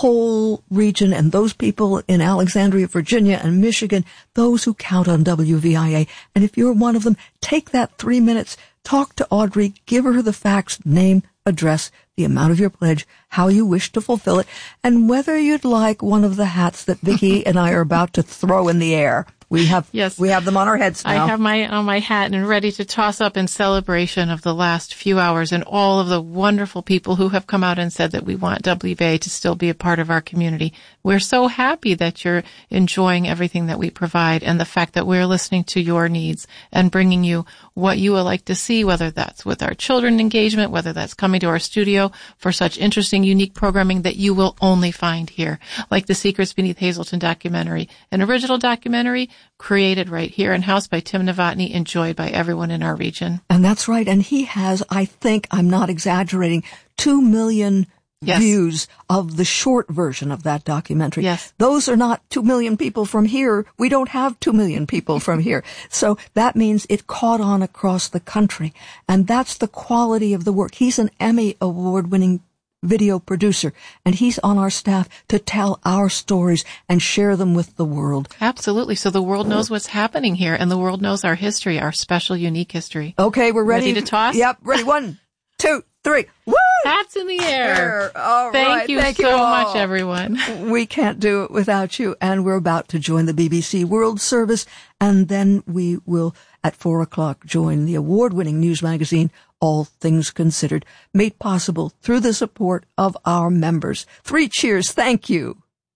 whole region and those people in Alexandria, Virginia and Michigan, those who count on WVIA. And if you're one of them, take that 3 minutes, talk to Audrey, give her the facts, name, address, the amount of your pledge, how you wish to fulfill it, and whether you'd like one of the hats that Vicki and I are about to throw in the air. We have them on our heads now. I have my hat and ready to toss up in celebration of the last few hours and all of the wonderful people who have come out and said that we want WVA to still be a part of our community. We're so happy that you're enjoying everything that we provide and the fact that we're listening to your needs and bringing you what you would like to see, whether that's with our children engagement, whether that's coming to our studio for such interesting, unique programming that you will only find here, like the Secrets Beneath Hazelton documentary, an original documentary created right here in-house by Tim Novotny, enjoyed by everyone in our region. And that's right. And he has, I think, I'm not exaggerating, 2 million views of the short version of that documentary. Yes. Those are not 2 million people from here. We don't have 2 million people from here. So that means it caught on across the country. And that's the quality of the work. He's an Emmy award-winning video producer, and he's on our staff to tell our stories and share them with the world. Absolutely. So the world knows what's happening here, and the world knows our history, our special, unique history. Okay, we're ready. Ready to toss? Yep, ready. 1, 2, 3. Woo! Hats in the air. All Thank you so much, everyone. We can't do it without you, and we're about to join the BBC World Service, and then we will, at 4 o'clock, join the award-winning news magazine, All Things Considered, made possible through the support of our members. 3 cheers. Thank you.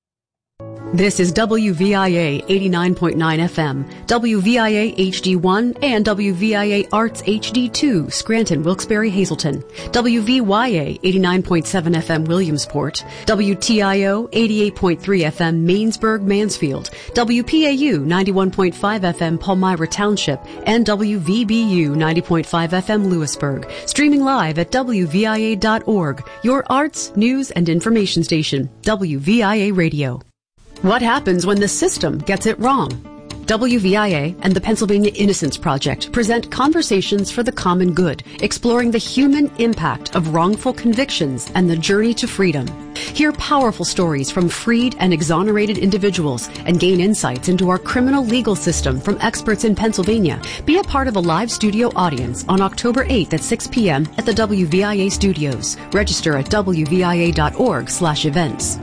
This is WVIA 89.9 FM, WVIA HD1, and WVIA Arts HD2, Scranton, Wilkes-Barre, Hazleton, WVYA 89.7 FM, Williamsport, WTIO 88.3 FM, Mainsburg, Mansfield, WPAU 91.5 FM, Palmyra Township, and WVBU 90.5 FM, Lewisburg. Streaming live at WVIA.org, your arts, news, and information station, WVIA Radio. What happens when the system gets it wrong? WVIA and the Pennsylvania Innocence Project present Conversations for the Common Good, exploring the human impact of wrongful convictions and the journey to freedom. Hear powerful stories from freed and exonerated individuals and gain insights into our criminal legal system from experts in Pennsylvania. Be a part of a live studio audience on October 8th at 6 p.m. at the WVIA studios. Register at wvia.org/events.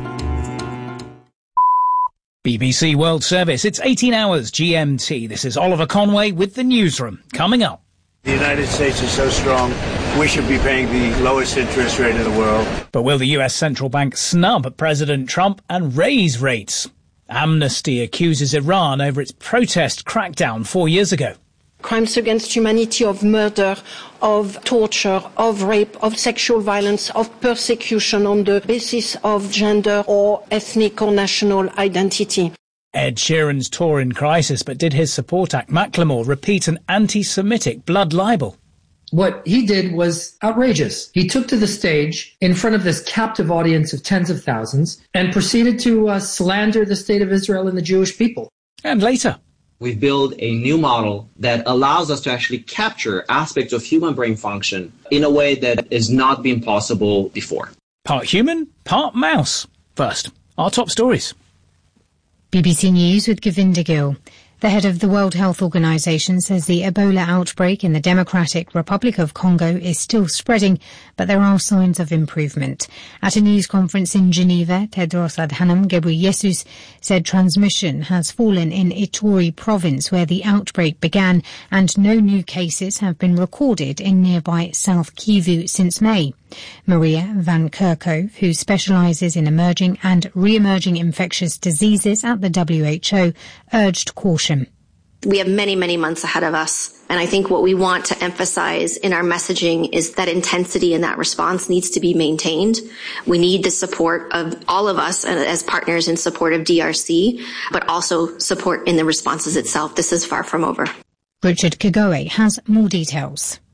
BBC World Service. It's 18 hours GMT. This is Oliver Conway with the newsroom. Coming up. The United States is so strong, we should be paying the lowest interest rate in the world. But will the US central bank snub President Trump and raise rates? Amnesty accuses Iran over its protest crackdown 4 years ago. Crimes against humanity, of murder, of torture, of rape, of sexual violence, of persecution on the basis of gender or ethnic or national identity. Ed Sheeran's tour in crisis, but did his support act Macklemore repeat an anti-Semitic blood libel? What he did was outrageous. He took to the stage in front of this captive audience of tens of thousands and proceeded to slander the state of Israel and the Jewish people. And later, we've built a new model that allows us to actually capture aspects of human brain function in a way that has not been possible before. Part human, part mouse. First, our top stories. BBC News with Govinda Gill. The head of the World Health Organization says the Ebola outbreak in the Democratic Republic of Congo is still spreading, but there are signs of improvement. At a news conference in Geneva, Tedros Adhanom Ghebreyesus said transmission has fallen in Ituri province where the outbreak began, and no new cases have been recorded in nearby South Kivu since May. Maria Van Kerkhove, who specialises in emerging and re-emerging infectious diseases at the WHO, urged caution. We have many, many months ahead of us. And I think what we want to emphasize in our messaging is that intensity and that response needs to be maintained. We need the support of all of us as partners in support of DRC, but also support in the responses itself. This is far from over. Richard Kagoe has more details.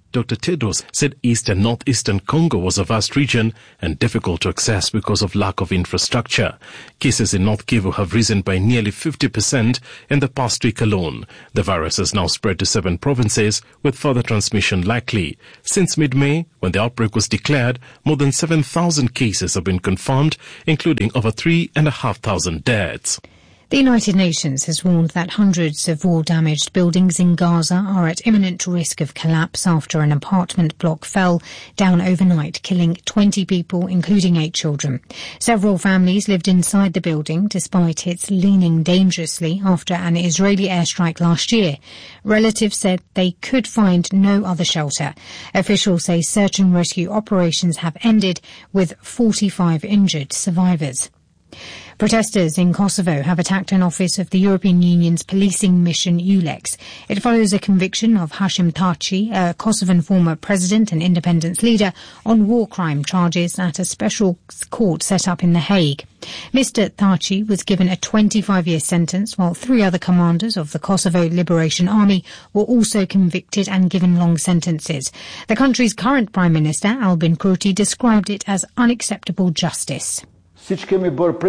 Dr. Tedros said East and Northeastern Congo was a vast region and difficult to access because of lack of infrastructure. Cases in North Kivu have risen by nearly 50% in the past week alone. The virus has now spread to 7 provinces, with further transmission likely. Since mid-May, when the outbreak was declared, more than 7,000 cases have been confirmed, including over 3,500 deaths. The United Nations has warned that hundreds of war-damaged buildings in Gaza are at imminent risk of collapse after an apartment block fell down overnight, killing 20 people, including 8 children. Several families lived inside the building despite its leaning dangerously after an Israeli airstrike last year. Relatives said they could find no other shelter. Officials say search and rescue operations have ended, with 45 injured survivors. Protesters in Kosovo have attacked an office of the European Union's policing mission EULEX. It follows a conviction of Hashim Thaçi, a Kosovan former president and independence leader, on war crime charges at a special court set up in The Hague. Mr. Thaçi was given a 25-year sentence, while 3 other commanders of the Kosovo Liberation Army were also convicted and given long sentences. The country's current Prime Minister, Albin Kurti, described it as unacceptable justice. Done from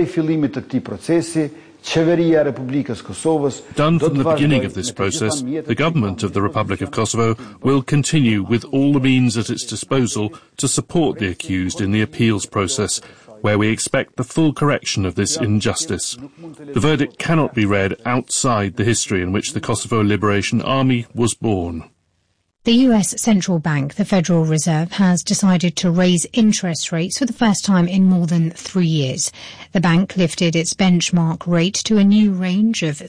the beginning of this process, the government of the Republic of Kosovo will continue with all the means at its disposal to support the accused in the appeals process, where we expect the full correction of this injustice. The verdict cannot be read outside the history in which the Kosovo Liberation Army was born. The US Central Bank, the Federal Reserve, has decided to raise interest rates for the first time in more than 3 years. The bank lifted its benchmark rate to a new range of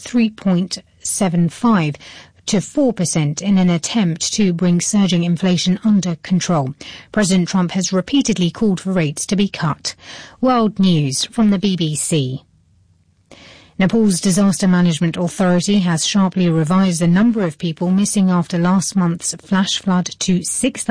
3.75 to 4% in an attempt to bring surging inflation under control. President Trump has repeatedly called for rates to be cut. World News from the BBC. Nepal's Disaster Management Authority has sharply revised the number of people missing after last month's flash flood to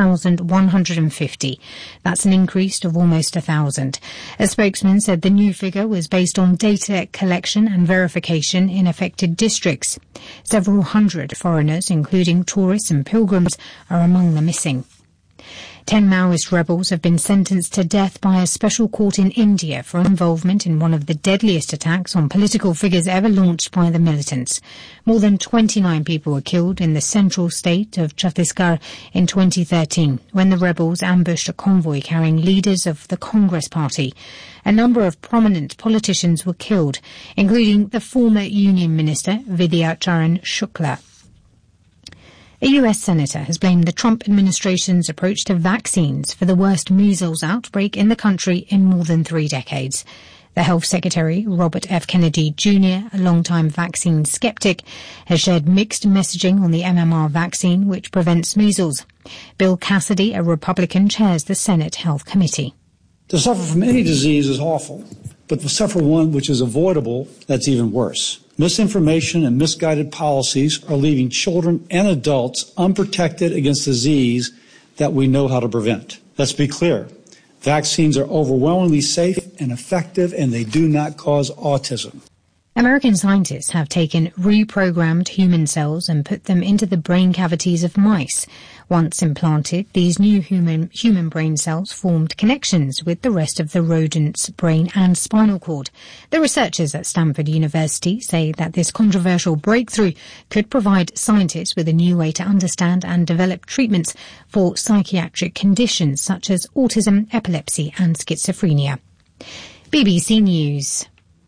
6,150. That's an increase of almost 1,000. A spokesman said the new figure was based on data collection and verification in affected districts. Several hundred foreigners, including tourists and pilgrims, are among the missing. 10 Maoist rebels have been sentenced to death by a special court in India for involvement in one of the deadliest attacks on political figures ever launched by the militants. More than 29 people were killed in the central state of Chhattisgarh in 2013 when the rebels ambushed a convoy carrying leaders of the Congress Party. A number of prominent politicians were killed, including the former Union Minister Vidya Charan Shukla. A US senator has blamed the Trump administration's approach to vaccines for the worst measles outbreak in the country in more than 3 decades. The Health Secretary, Robert F. Kennedy Jr., a longtime vaccine skeptic, has shared mixed messaging on the MMR vaccine, which prevents measles. Bill Cassidy, a Republican, chairs the Senate Health Committee. To suffer from any disease is awful, but to suffer one which is avoidable, that's even worse. Misinformation and misguided policies are leaving children and adults unprotected against disease that we know how to prevent. Let's be clear. Vaccines are overwhelmingly safe and effective, and they do not cause autism. American scientists have taken reprogrammed human cells and put them into the brain cavities of mice. Once implanted, these new human brain cells formed connections with the rest of the rodent's brain and spinal cord. The researchers at Stanford University say that this controversial breakthrough could provide scientists with a new way to understand and develop treatments for psychiatric conditions such as autism, epilepsy and schizophrenia. BBC News.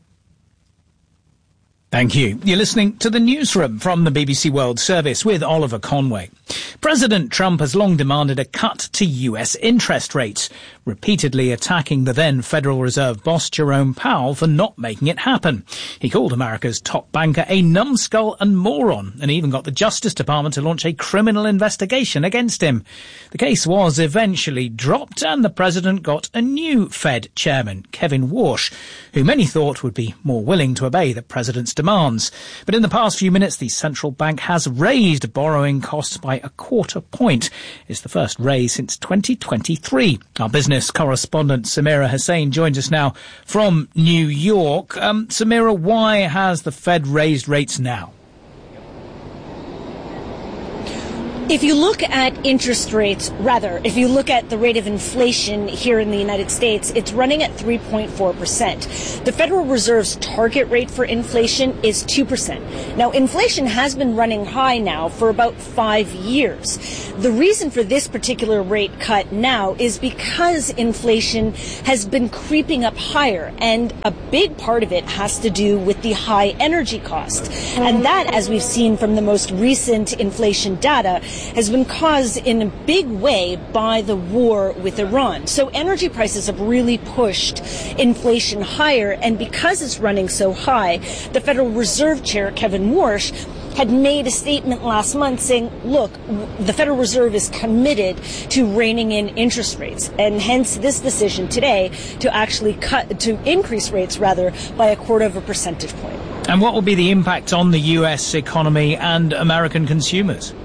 Thank you. You're listening to the Newsroom from the BBC World Service with Oliver Conway. President Trump has long demanded a cut to US interest rates, repeatedly attacking the then Federal Reserve boss Jerome Powell for not making it happen. He called America's top banker a numbskull and moron, and even got the Justice Department to launch a criminal investigation against him. The case was eventually dropped, and the president got a new Fed chairman, Kevin Warsh, who many thought would be more willing to obey the president's demands. But in the past few minutes, the central bank has raised borrowing costs by a quarter point. It's the first raise since 2023. Our business correspondent Samira Hussain joins us now from New York. Samira, why has the Fed raised rates now? If you look at interest rates, if you look at the rate of inflation here in the United States, it's running at 3.4%. The Federal Reserve's target rate for inflation is 2%. Now, inflation has been running high now for about 5 years. The reason for this particular rate cut now is because inflation has been creeping up higher, and a big part of it has to do with the high energy cost. And that, as we've seen from the most recent inflation data, has been caused in a big way by the war with Iran. So energy prices have really pushed inflation higher, and because it's running so high, the Federal Reserve Chair, Kevin Warsh, had made a statement last month saying, look, the Federal Reserve is committed to reining in interest rates, and hence this decision today to actually increase rates by 0.25 percentage point. And what will be the impact on the US economy and American consumers?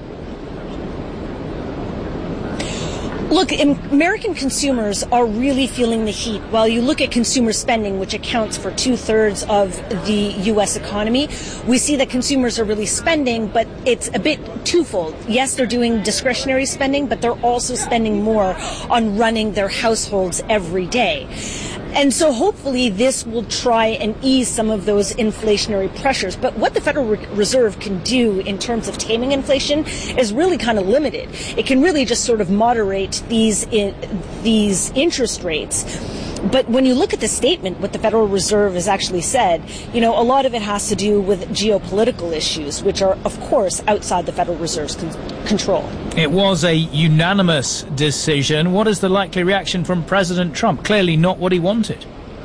Look, American consumers are really feeling the heat. While you look at consumer spending, which accounts for 2/3 of the U.S. economy, we see that consumers are really spending, but it's a bit twofold. Yes, they're doing discretionary spending, but they're also spending more on running their households every day. And so hopefully this will try and ease some of those inflationary pressures. But what the Federal Reserve can do in terms of taming inflation is really kind of limited. It can really just sort of moderate these interest rates. But when you look at the statement, what the Federal Reserve has actually said, a lot of it has to do with geopolitical issues, which are, of course, outside the Federal Reserve's control. It was a unanimous decision. What is the likely reaction from President Trump? Clearly not what he wanted.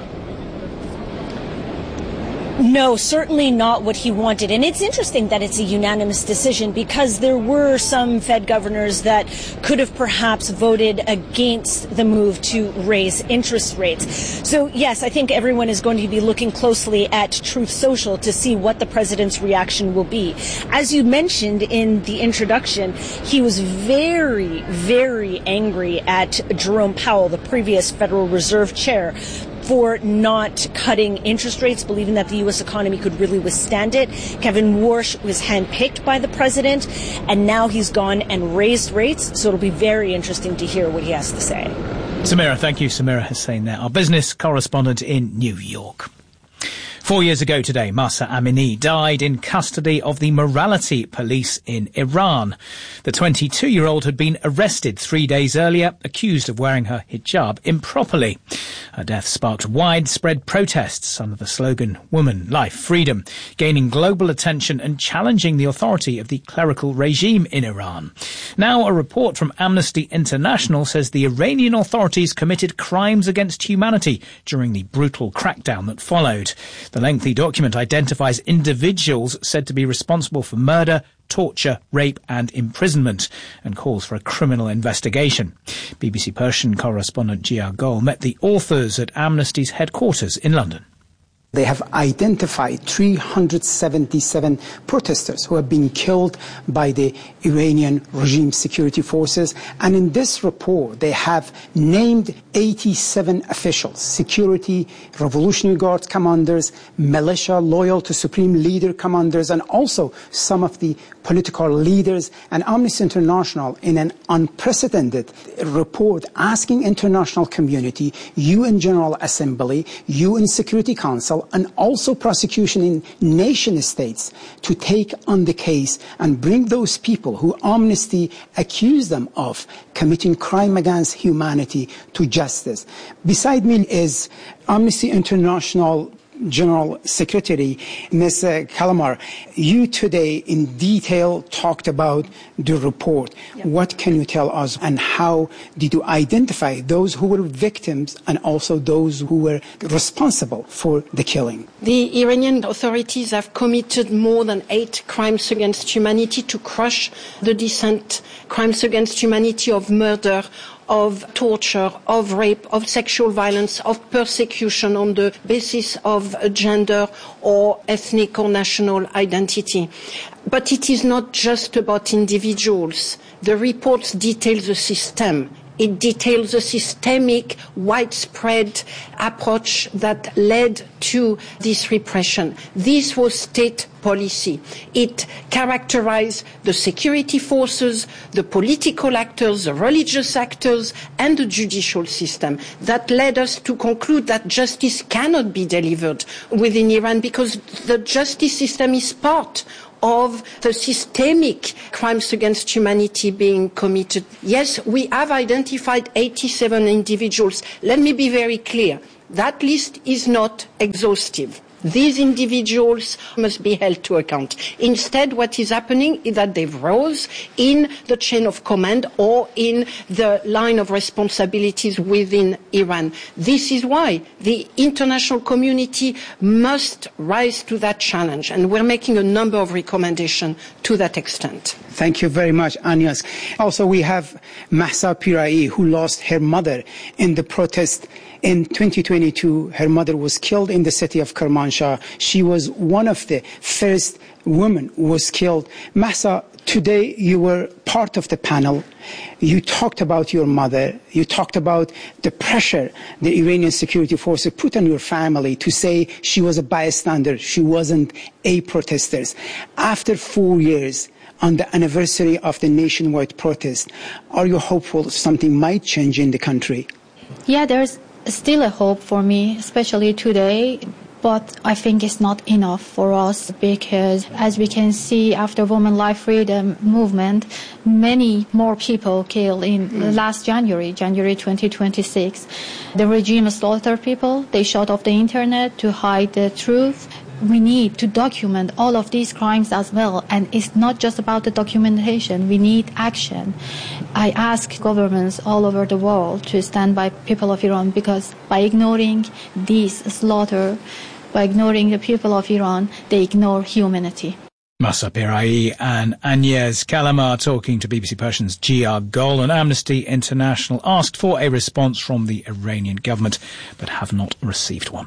No, certainly not what he wanted. And it's interesting that it's a unanimous decision, because there were some Fed governors that could have perhaps voted against the move to raise interest rates. So, yes, I think everyone is going to be looking closely at Truth Social to see what the president's reaction will be. As you mentioned in the introduction, he was very, very angry at Jerome Powell, the previous Federal Reserve chair, for not cutting interest rates, believing that the U.S. economy could really withstand it. Kevin Warsh was handpicked by the president, and now he's gone and raised rates, so it'll be very interesting to hear what he has to say. Samira, thank you. Samira Hussain there, our business correspondent in New York. 4 years ago today, Mahsa Amini died in custody of the morality police in Iran. The 22-year-old had been arrested 3 days earlier, accused of wearing her hijab improperly. Her death sparked widespread protests under the slogan "Woman, Life, Freedom," gaining global attention and challenging the authority of the clerical regime in Iran. Now, a report from Amnesty International says the Iranian authorities committed crimes against humanity during the brutal crackdown that followed. The lengthy document identifies individuals said to be responsible for murder, torture, rape and imprisonment, and calls for a criminal investigation. BBC Persian correspondent Jia Gol met the authors at Amnesty's headquarters in London. They have identified 377 protesters who have been killed by the Iranian regime security forces. And in this report, they have named 87 officials, security, Revolutionary Guards commanders, militia loyal to Supreme Leader commanders, and also some of the political leaders. And Amnesty International, in an unprecedented report asking international community, UN General Assembly, UN Security Council, and also prosecution in nation states to take on the case and bring those people who Amnesty accused them of committing crime against humanity to justice. Beside me is Amnesty International General Secretary, Ms. Kalamar. You today in detail talked about the report. Yep. What can you tell us, and how did you identify those who were victims and also those who were responsible for the killing? The Iranian authorities have committed more than 8 crimes against humanity to crush the dissent, crimes against humanity of murder, of torture, of rape, of sexual violence, of persecution on the basis of gender or ethnic or national identity. But it is not just about individuals. The report details the system It details a systemic, widespread approach that led to this repression. This was state policy. It characterized the security forces, the political actors, the religious actors, and the judicial system. That led us to conclude that justice cannot be delivered within Iran because the justice system is part of the systemic crimes against humanity being committed. Yes, we have identified 87 individuals. Let me be very clear. That list is not exhaustive. These individuals must be held to account. Instead, what is happening is that they've rose in the chain of command or in the line of responsibilities within Iran. This is why the international community must rise to that challenge, and we're making a number of recommendations to that extent. Thank you very much, Agnes. Also, we have Mahsa Piraei, who lost her mother in the protest. In 2022, her mother was killed in the city of Kermanshah. She was one of the first women who was killed. Mahsa, today you were part of the panel. You talked about your mother. You talked about the pressure the Iranian security forces put on your family to say she was a bystander. She wasn't a protester. After 4 years, on the anniversary of the nationwide protest, are you hopeful something might change in the country? Yeah, there's still a hope for me, especially today, but I think it's not enough for us because, as we can see, after Women Life Freedom movement, many more people killed in last January 2026. The regime slaughtered people. They shut off the internet to hide the truth. We need to document all of these crimes as well, and it's not just about the documentation. We need action. I ask governments all over the world to stand by people of Iran, because by ignoring this slaughter, by ignoring the people of Iran, they ignore humanity. Mahsa Piraei and Agnes Kalamar talking to BBC Persian's Gia Gol. And Amnesty International asked for a response from the Iranian government, but have not received one.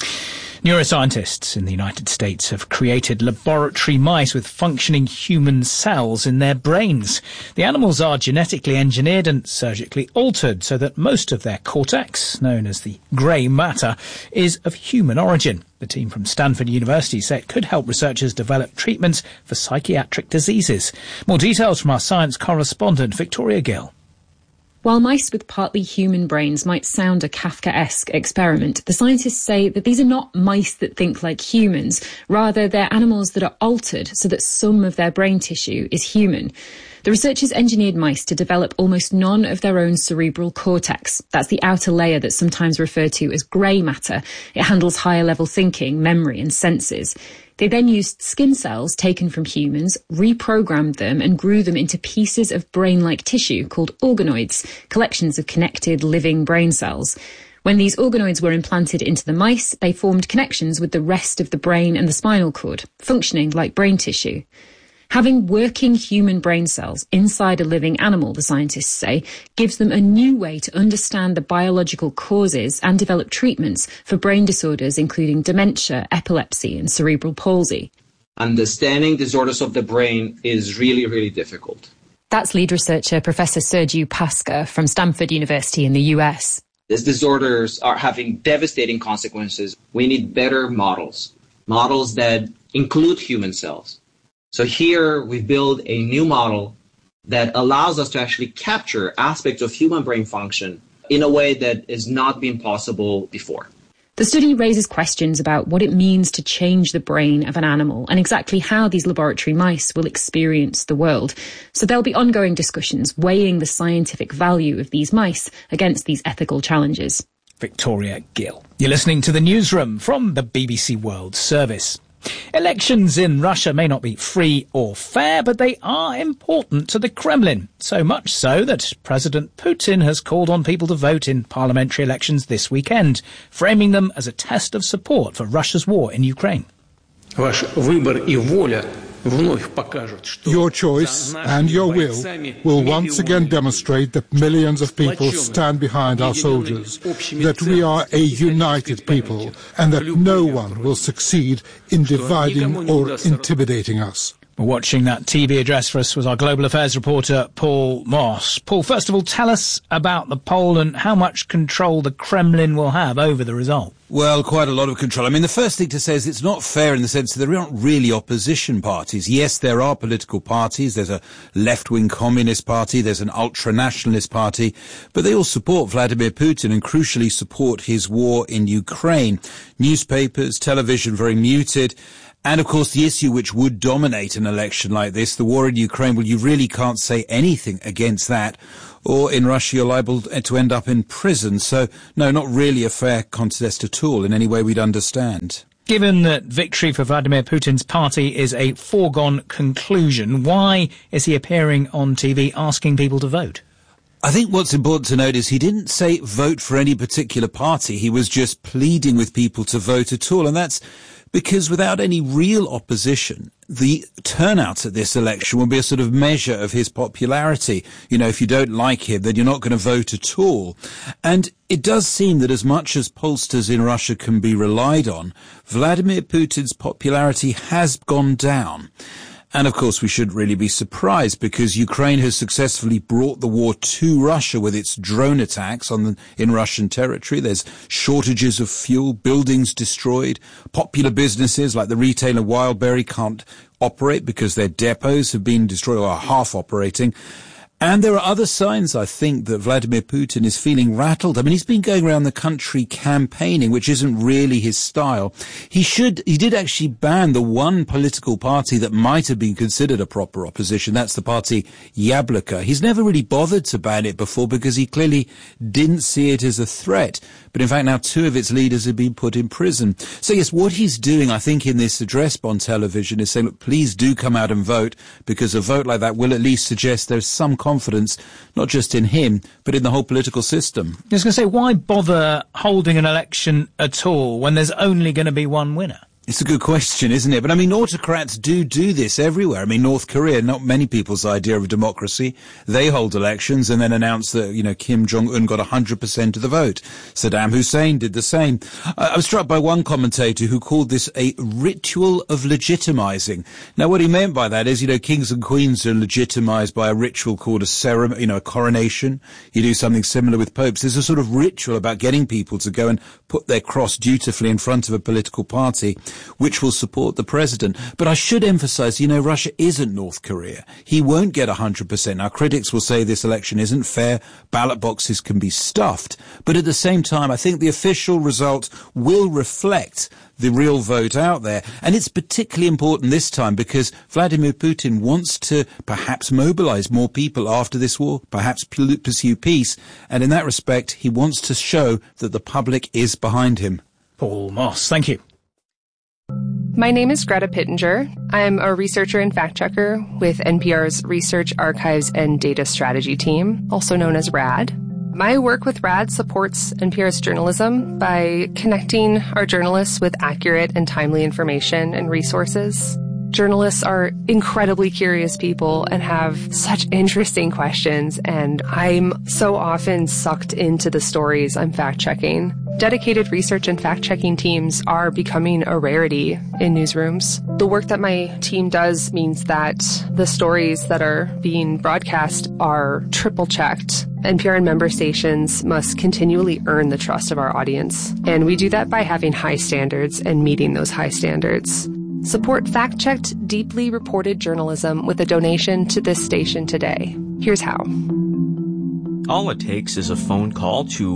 Neuroscientists in the United States have created laboratory mice with functioning human cells in their brains. The animals are genetically engineered and surgically altered so that most of their cortex, known as the grey matter, is of human origin. The team from Stanford University say it could help researchers develop treatments for psychiatric diseases. More details from our science correspondent, Victoria Gill. While mice with partly human brains might sound a Kafkaesque experiment, the scientists say that these are not mice that think like humans. Rather, they're animals that are altered so that some of their brain tissue is human. The researchers engineered mice to develop almost none of their own cerebral cortex. That's the outer layer that's sometimes referred to as grey matter. It handles higher-level thinking, memory and senses. They then used skin cells taken from humans, reprogrammed them and grew them into pieces of brain-like tissue called organoids, collections of connected living brain cells. When these organoids were implanted into the mice, they formed connections with the rest of the brain and the spinal cord, functioning like brain tissue. Having working human brain cells inside a living animal, the scientists say, gives them a new way to understand the biological causes and develop treatments for brain disorders including dementia, epilepsy and cerebral palsy. Understanding disorders of the brain is really, really difficult. That's lead researcher Professor Sergiu Pasca from Stanford University in the US. These disorders are having devastating consequences. We need better models that include human cells. So here we build a new model that allows us to actually capture aspects of human brain function in a way that has not been possible before. The study raises questions about what it means to change the brain of an animal and exactly how these laboratory mice will experience the world. So there'll be ongoing discussions weighing the scientific value of these mice against these ethical challenges. Victoria Gill. You're listening to the Newsroom from the BBC World Service. Elections in Russia may not be free or fair, but they are important to the Kremlin. So much so that President Putin has called on people to vote in parliamentary elections this weekend, framing them as a test of support for Russia's war in Ukraine. Your choice and your will once again demonstrate that millions of people stand behind our soldiers, that we are a united people, and that no one will succeed in dividing or intimidating us. Watching that TV address for us was our global affairs reporter, Paul Moss. Paul, first of all, tell us about the poll and how much control the Kremlin will have over the result. Well, quite a lot of control. I mean, the first thing to say is it's not fair in the sense that there aren't really opposition parties. Yes, there are political parties. There's a left-wing communist party. There's an ultra-nationalist party. But they all support Vladimir Putin and crucially support his war in Ukraine. Newspapers, television, very muted. And, of course, the issue which would dominate an election like this, the war in Ukraine, well, you really can't say anything against that. Or in Russia, you're liable to end up in prison. So, no, not really a fair contest at all in any way we'd understand. Given that victory for Vladimir Putin's party is a foregone conclusion, why is he appearing on TV asking people to vote? I think what's important to note is he didn't say vote for any particular party. He was just pleading with people to vote at all. And that's because without any real opposition, the turnout at this election will be a sort of measure of his popularity. You know, if you don't like him, then you're not going to vote at all. And it does seem that as much as pollsters in Russia can be relied on, Vladimir Putin's popularity has gone down. And, of course, we shouldn't really be surprised because Ukraine has successfully brought the war to Russia with its drone attacks in Russian territory. There's shortages of fuel, buildings destroyed. Popular businesses like the retailer Wildberry can't operate because their depots have been destroyed or are half operating. And there are other signs, I think, that Vladimir Putin is feeling rattled. I mean, he's been going around the country campaigning, which isn't really his style. He did actually ban the one political party that might have been considered a proper opposition. That's the party Yabloko. He's never really bothered to ban it before because he clearly didn't see it as a threat. But in fact, now 2 of its leaders have been put in prison. So yes, what he's doing, I think, in this address on television is saying, look, please do come out and vote, because a vote like that will at least suggest there's some confidence, not just in him, but in the whole political system. I was going to say, why bother holding an election at all when there's only going to be one winner? It's a good question, isn't it? But I mean, autocrats do this everywhere. I mean, North Korea, not many people's idea of democracy. They hold elections and then announce that, you know, Kim Jong-un got 100% of the vote. Saddam Hussein did the same. I was struck by one commentator who called this a ritual of legitimizing. Now, what he meant by that is, you know, kings and queens are legitimized by a ritual called a ceremony, you know, a coronation. You do something similar with popes. There's a sort of ritual about getting people to go and put their cross dutifully in front of a political party, which will support the president. But I should emphasize, you know, Russia isn't North Korea. He won't get 100%. Now, critics will say this election isn't fair. Ballot boxes can be stuffed. But at the same time, I think the official result will reflect the real vote out there. And it's particularly important this time because Vladimir Putin wants to perhaps mobilize more people after this war, perhaps pursue peace. And in that respect, he wants to show that the public is behind him. Paul Moss, thank you. My name is Greta Pittenger. I'm a researcher and fact-checker with NPR's Research, Archives, and Data Strategy team, also known as RAD. My work with RAD supports NPR's journalism by connecting our journalists with accurate and timely information and resources. Journalists are incredibly curious people and have such interesting questions, and I'm so often sucked into the stories I'm fact-checking. Dedicated research and fact-checking teams are becoming a rarity in newsrooms. The work that my team does means that the stories that are being broadcast are triple-checked. NPR and member stations must continually earn the trust of our audience, and we do that by having high standards and meeting those high standards. Support fact-checked, deeply reported journalism with a donation to this station today. Here's how. All it takes is a phone call to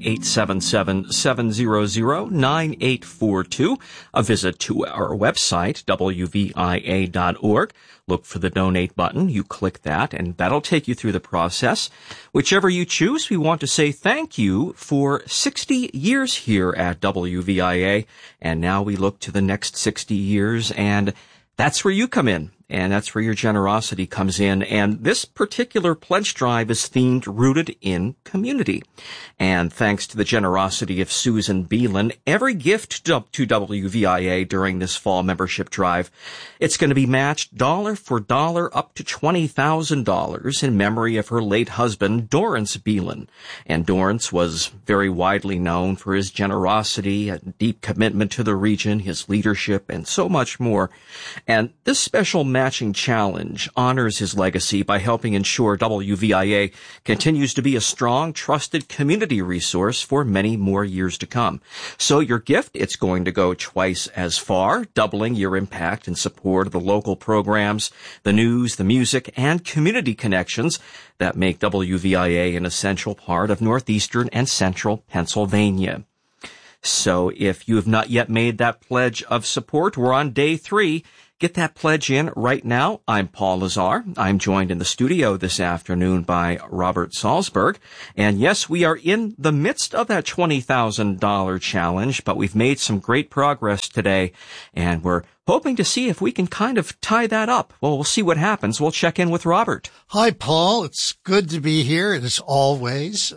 1-877-700-9842, a visit to our website, wvia.org. Look for the donate button. You click that, and that'll take you through the process. Whichever you choose, we want to say thank you for 60 years here at WVIA, and now we look to the next 60 years, and that's where you come in. And that's where your generosity comes in. And this particular pledge drive is themed Rooted in Community. And thanks to the generosity of Susan Beelan, every gift to WVIA during this fall membership drive, it's going to be matched dollar for dollar up to $20,000 in memory of her late husband, Dorrance Beelan. And Dorrance was very widely known for his generosity, a deep commitment to the region, his leadership, and so much more. And this special match Matching Challenge honors his legacy by helping ensure WVIA continues to be a strong, trusted community resource for many more years to come. So your gift, it's going to go twice as far, doubling your impact and support of the local programs, the news, the music, and community connections that make WVIA an essential part of northeastern and central Pennsylvania. So if you have not yet made that pledge of support, we're on day 3. Get that pledge in right now. I'm Paul Lazar. I'm joined in the studio this afternoon by Robert Salzberg. And yes, we are in the midst of that $20,000 challenge, but we've made some great progress today, and we're hoping to see if we can kind of tie that up. Well, we'll see what happens. We'll check in with Robert. Hi, Paul. It's good to be here, as always.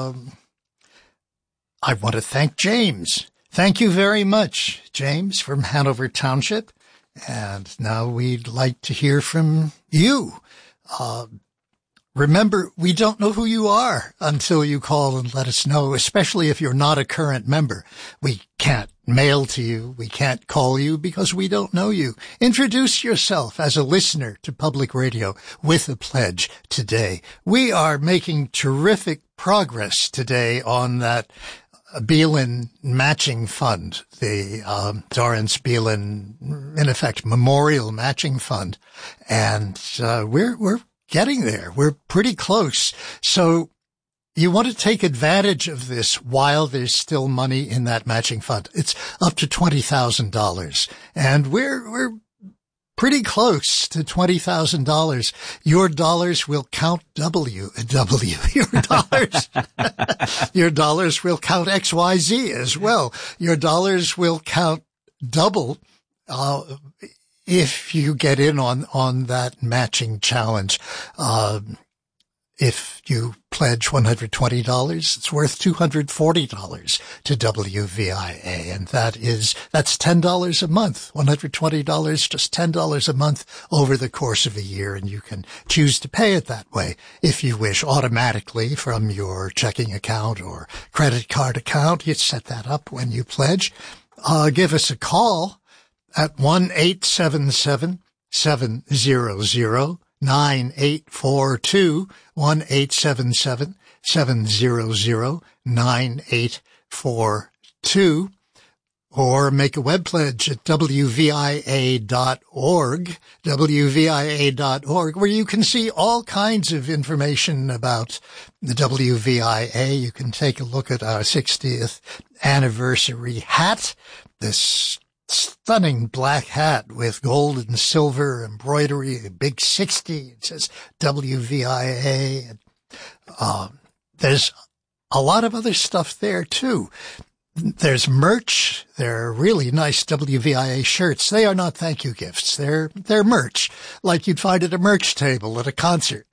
I want to thank James. Thank you very much, James, from Hanover Township. And now we'd like to hear from you. Remember, we don't know who you are until you call and let us know, especially if you're not a current member. We can't mail to you. We can't call you because we don't know you. Introduce yourself as a listener to public radio with a pledge today. We are making terrific progress today on that Beelin Matching Fund, the Dorrance Beelin, in effect, Memorial Matching Fund. And we're getting there. We're pretty close. So you want to take advantage of this while there's still money in that matching fund. It's up to $20,000. And we're pretty close to $20,000. Your dollars will count your dollars will count XYZ as well. Your dollars will count double, if you get in on that matching challenge. If you pledge $120, it's worth $240 to WVIA. And that's $10 a month. $120, just $10 a month over the course of a year. And you can choose to pay it that way if you wish, automatically from your checking account or credit card account. You set that up when you pledge. Give us a call at 1-877-700-9842, 1-877-700-9842, or make a web pledge at wvia.org, where you can see all kinds of information about the WVIA. You can take a look at our 60th anniversary hat, this stunning black hat with gold and silver embroidery, a big 60. It says WVIA. There's a lot of other stuff there too. There's merch. They're really nice WVIA shirts. They are not thank you gifts. They're merch, like you'd find at a merch table at a concert.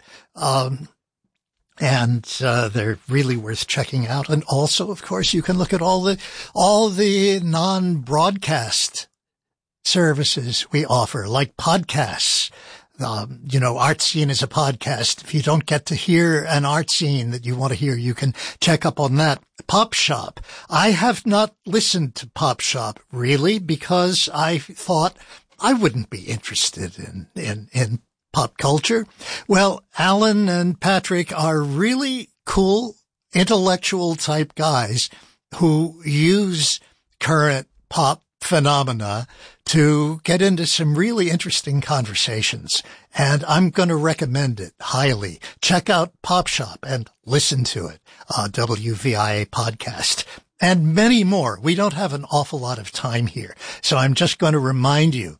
And they're really worth checking out. And also, of course, you can look at all the non-broadcast services we offer, like podcasts. Art Scene is a podcast. If you don't get to hear an art scene that you want to hear, you can check up on that. Pop Shop. I have not listened to Pop Shop really because I thought I wouldn't be interested in pop culture. Well, Alan and Patrick are really cool, intellectual type guys who use current pop phenomena to get into some really interesting conversations. And I'm going to recommend it highly. Check out Pop Shop and listen to it. WVIA podcast and many more. We don't have an awful lot of time here, so I'm just going to remind you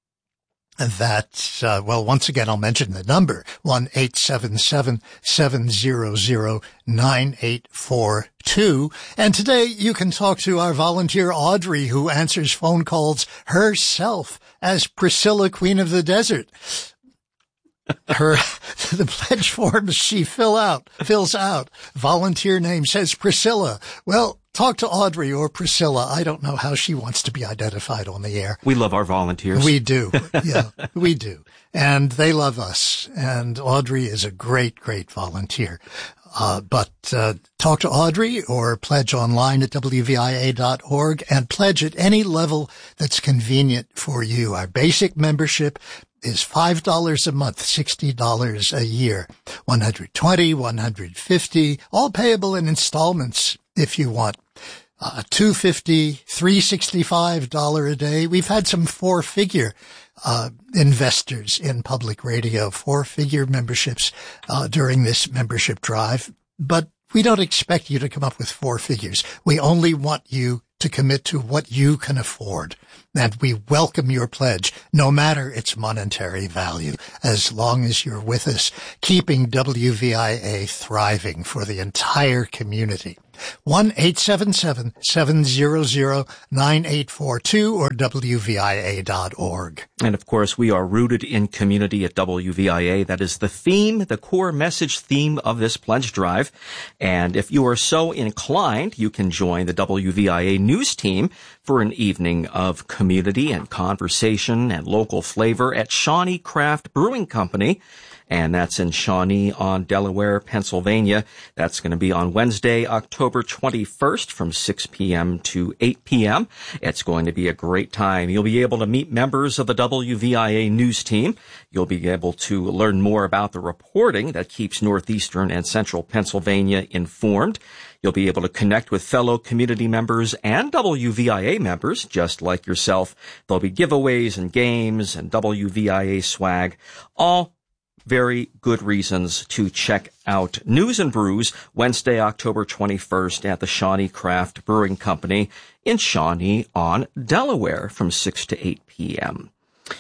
that, once again, I'll mention the number, 1-877-700-9842. And today you can talk to our volunteer Audrey, who answers phone calls herself as Priscilla, Queen of the Desert. The pledge forms she fills out. Volunteer name says Priscilla. Well, talk to Audrey or Priscilla. I don't know how she wants to be identified on the air. We love our volunteers. We do. Yeah, we do. And they love us. And Audrey is a great, great volunteer. But talk to Audrey or pledge online at wvia.org and pledge at any level that's convenient for you. Our basic membership is $5 a month, $60 a year, $120, $150, all payable in installments if you want. $250, $365 a day. We've had some four-figure investors in public radio, four-figure memberships during this membership drive. But we don't expect you to come up with four figures. We only want you to commit to what you can afford. And we welcome your pledge, no matter its monetary value, as long as you're with us, keeping WVIA thriving for the entire community. 1-877-700-9842 or WVIA.org. And of course, we are rooted in community at WVIA. That is the theme, the core message theme of this pledge drive. And if you are so inclined, you can join the WVIA news team for an evening of community and conversation and local flavor at Shawnee Craft Brewing Company. And that's in Shawnee on Delaware, Pennsylvania. That's going to be on Wednesday, October 21st from 6 p.m. to 8 p.m. It's going to be a great time. You'll be able to meet members of the WVIA news team. You'll be able to learn more about the reporting that keeps northeastern and central Pennsylvania informed. You'll be able to connect with fellow community members and WVIA members, just like yourself. There'll be giveaways and games and WVIA swag, all very good reasons to check out News and Brews Wednesday, October 21st at the Shawnee Craft Brewing Company in Shawnee on Delaware from 6 to 8 p.m.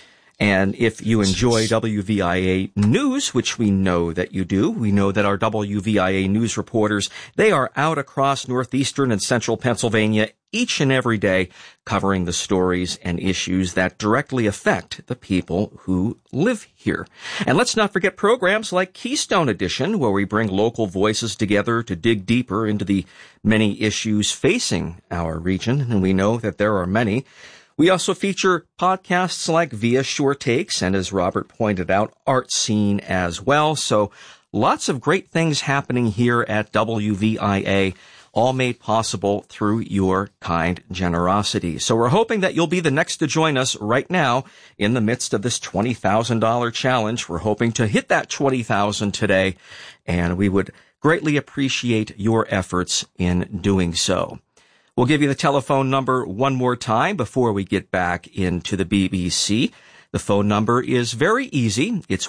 And if you enjoy WVIA news, which we know that you do, we know that our WVIA news reporters, they are out across northeastern and central Pennsylvania each and every day covering the stories and issues that directly affect the people who live here. And let's not forget programs like Keystone Edition, where we bring local voices together to dig deeper into the many issues facing our region, and we know that there are many. We also feature podcasts like Via Shore Takes and, as Robert pointed out, Art Scene as well. So lots of great things happening here at WVIA, all made possible through your kind generosity. So we're hoping that you'll be the next to join us right now in the midst of this $20,000 challenge. We're hoping to hit that $20,000 today, and we would greatly appreciate your efforts in doing so. We'll give you the telephone number one more time before we get back into the BBC. The phone number is very easy. It's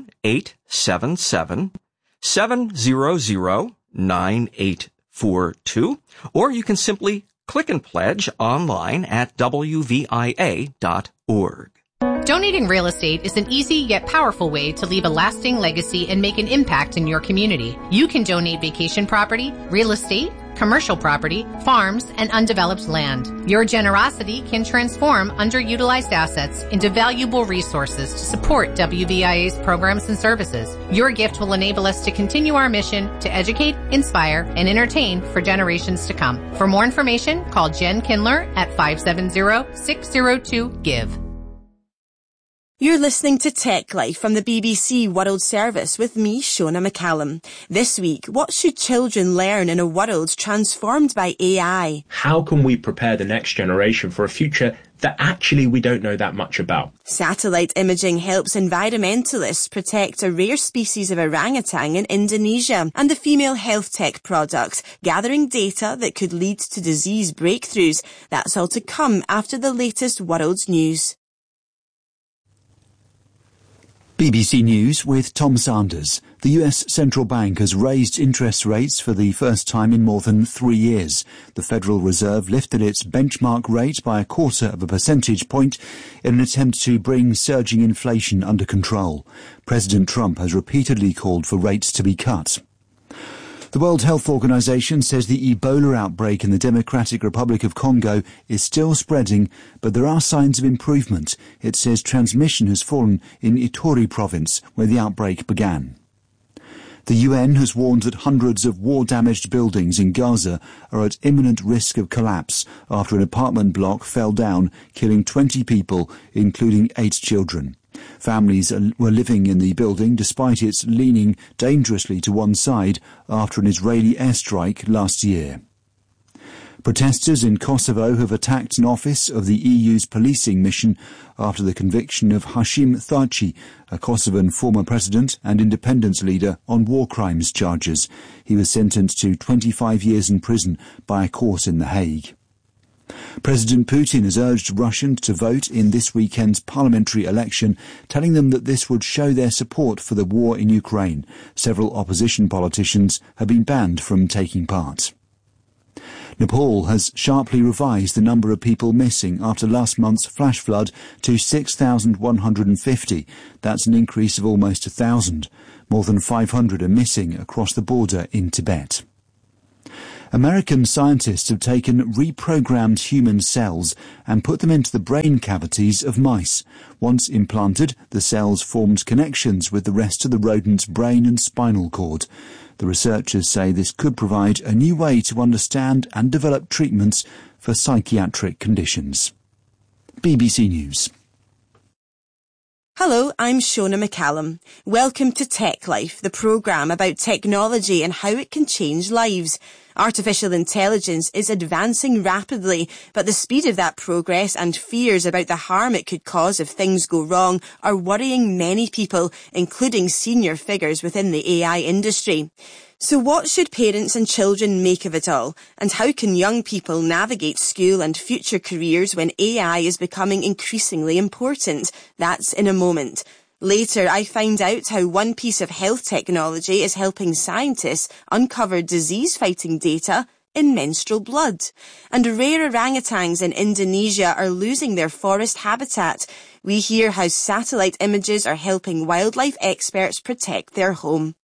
1-877-700-9842. Or you can simply click and pledge online at WVIA.org. Donating real estate is an easy yet powerful way to leave a lasting legacy and make an impact in your community. You can donate vacation property, real estate, commercial property, farms, and undeveloped land. Your generosity can transform underutilized assets into valuable resources to support WVIA's programs and services. Your gift will enable us to continue our mission to educate, inspire, and entertain for generations to come. For more information, call Jen Kindler at 570-602-GIVE. You're listening to Tech Life from the BBC World Service with me, Shona McCallum. This week, what should children learn in a world transformed by AI? How can we prepare the next generation for a future that actually we don't know that much about? Satellite imaging helps environmentalists protect a rare species of orangutan in Indonesia, and the female health tech product, gathering data that could lead to disease breakthroughs. That's all to come after the latest world news. BBC News with Tom Sanders. The US Central Bank has raised interest rates for the first time in more than 3 years. The Federal Reserve lifted its benchmark rate by 0.25 percentage point in an attempt to bring surging inflation under control. President Trump has repeatedly called for rates to be cut. The World Health Organization says the Ebola outbreak in the Democratic Republic of Congo is still spreading, but there are signs of improvement. It says transmission has fallen in Ituri province, where the outbreak began. The UN has warned that hundreds of war-damaged buildings in Gaza are at imminent risk of collapse after an apartment block fell down, killing 20 people, including 8 children. Families were living in the building despite its leaning dangerously to one side after an Israeli airstrike last year. Protesters in Kosovo have attacked an office of the EU's policing mission after the conviction of Hashim Thaçi, a Kosovan former president and independence leader, on war crimes charges. He was sentenced to 25 years in prison by a court in The Hague. President Putin has urged Russians to vote in this weekend's parliamentary election, telling them that this would show their support for the war in Ukraine. Several opposition politicians have been banned from taking part. Nepal has sharply revised the number of people missing after last month's flash flood to 6,150. That's an increase of almost 1,000. More than 500 are missing across the border in Tibet. American scientists have taken reprogrammed human cells and put them into the brain cavities of mice. Once implanted, the cells formed connections with the rest of the rodent's brain and spinal cord. The researchers say this could provide a new way to understand and develop treatments for psychiatric conditions. BBC News. Hello, I'm Shona McCallum. Welcome to Tech Life, the programme about technology and how it can change lives. Artificial intelligence is advancing rapidly, but the speed of that progress and fears about the harm it could cause if things go wrong are worrying many people, including senior figures within the AI industry. So what should parents and children make of it all? And how can young people navigate school and future careers when AI is becoming increasingly important? That's in a moment. Later, I find out how one piece of health technology is helping scientists uncover disease-fighting data in menstrual blood. And rare orangutans in Indonesia are losing their forest habitat. We hear how satellite images are helping wildlife experts protect their home.